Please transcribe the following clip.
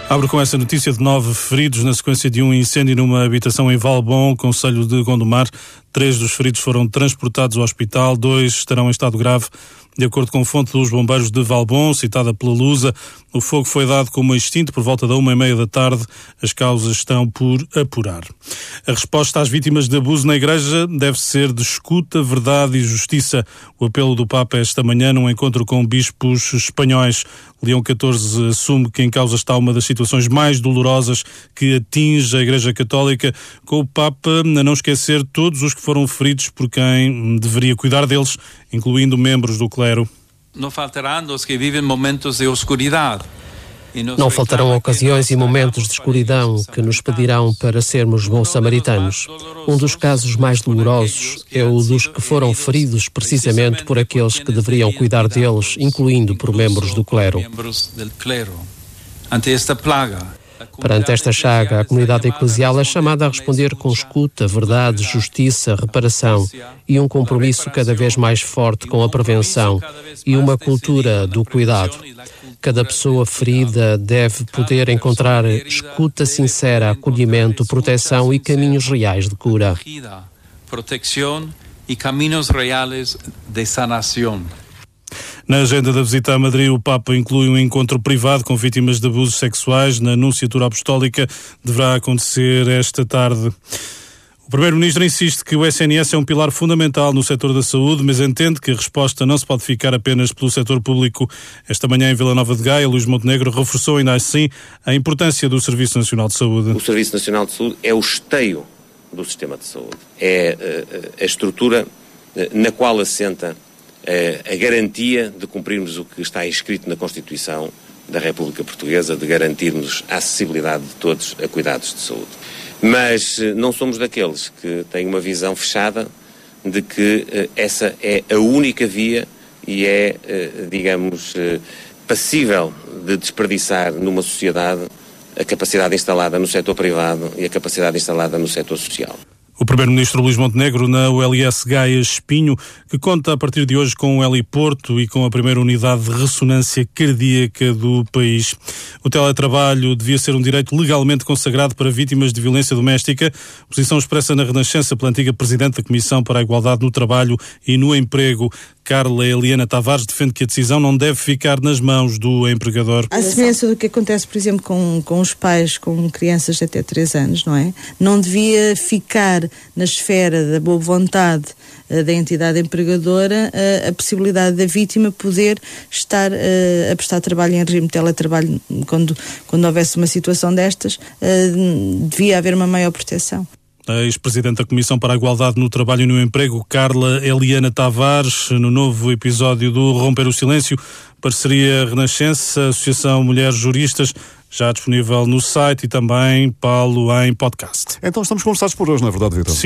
Abro com essa notícia de 9 feridos na sequência de um incêndio numa habitação em Valbom, concelho de Gondomar. 3 dos feridos foram transportados ao hospital, 2 estarão em estado grave. De acordo com fonte dos bombeiros de Valbom, citada pela Lusa, o fogo foi dado como extinto por volta da 1h30 da tarde. As causas estão por apurar. A resposta às vítimas de abuso na Igreja deve ser de escuta, verdade e justiça. O apelo do Papa esta manhã num encontro com bispos espanhóis. Leão XIV assume que em causa está uma das situações mais dolorosas que atinge a Igreja Católica, com o Papa a não esquecer todos os que foram feridos por quem deveria cuidar deles, incluindo membros do clero. Não faltarão os que vivem momentos de oscuridade. Não faltarão ocasiões e momentos de escuridão que nos pedirão para sermos bons samaritanos. Um dos casos mais dolorosos é o dos que foram feridos precisamente por aqueles que deveriam cuidar deles, incluindo por membros do clero. Perante esta chaga, a comunidade eclesial é chamada a responder com escuta, verdade, justiça, reparação e um compromisso cada vez mais forte com a prevenção e uma cultura do cuidado. Cada pessoa ferida deve poder encontrar escuta sincera, acolhimento, proteção e caminhos reais de cura. Proteção e caminhos reais de sanação. Na agenda da visita a Madrid, o Papa inclui um encontro privado com vítimas de abusos sexuais na Nunciatura Apostólica. Deverá acontecer esta tarde. O Primeiro-Ministro insiste que o SNS é um pilar fundamental no setor da saúde, mas entende que a resposta não se pode ficar apenas pelo setor público. Esta manhã, em Vila Nova de Gaia, Luís Montenegro reforçou ainda assim a importância do Serviço Nacional de Saúde. O Serviço Nacional de Saúde é o esteio do sistema de saúde. É a estrutura na qual assenta a garantia de cumprirmos o que está inscrito na Constituição da República Portuguesa, de garantirmos a acessibilidade de todos a cuidados de saúde. Mas não somos daqueles que têm uma visão fechada de que essa é a única via e é, digamos, passível de desperdiçar numa sociedade a capacidade instalada no setor privado e a capacidade instalada no setor social. O Primeiro-Ministro Luís Montenegro na ULS Gaia Espinho, que conta a partir de hoje com o heliporto e com a primeira unidade de ressonância cardíaca do país. O teletrabalho devia ser um direito legalmente consagrado para vítimas de violência doméstica, posição expressa na Renascença pela antiga Presidente da Comissão para a Igualdade no Trabalho e no Emprego. Carla Eliana Tavares defende que a decisão não deve ficar nas mãos do empregador. À semelhança do que acontece, por exemplo, com os pais com crianças de até 3 anos, não é? Não devia ficar na esfera da boa vontade da entidade empregadora a possibilidade da vítima poder estar a prestar trabalho em regime de teletrabalho quando houvesse uma situação destas, devia haver uma maior proteção. A ex-presidente da Comissão para a Igualdade no Trabalho e no Emprego, Carla Eliana Tavares, no novo episódio do Romper o Silêncio, parceria Renascença, Associação Mulheres Juristas, já disponível no site e também, Paulo, em podcast. Então estamos conversados por hoje, não é verdade, Vitor?